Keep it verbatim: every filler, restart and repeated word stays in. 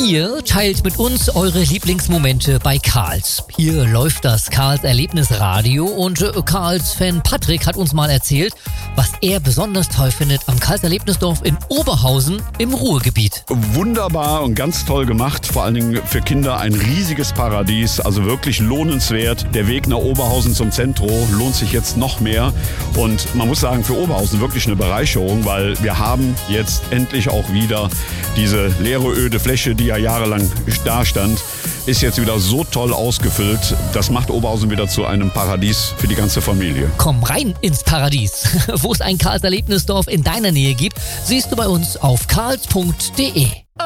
Ihr teilt mit uns eure Lieblingsmomente bei Karls. Hier läuft das Karls Erlebnisradio und äh, Karls Fan Patrick hat uns mal erzählt, was er besonders toll findet am Karls Erlebnisdorf in Oberhausen im Ruhrgebiet. Wunderbar und ganz toll gemacht, vor allen Dingen für Kinder ein riesiges Paradies, also wirklich lohnenswert. Der Weg nach Oberhausen zum Zentrum lohnt sich jetzt noch mehr und man muss sagen, für Oberhausen wirklich eine Bereicherung, weil wir haben jetzt endlich auch wieder diese leere, öde Fläche, die ja jahrelang da stand, ist jetzt wieder so toll ausgefüllt. Das macht Oberhausen wieder zu einem Paradies für die ganze Familie. Komm rein ins Paradies. Wo es ein Karls Erlebnisdorf in deiner Nähe gibt, siehst du bei uns auf karls punkt de.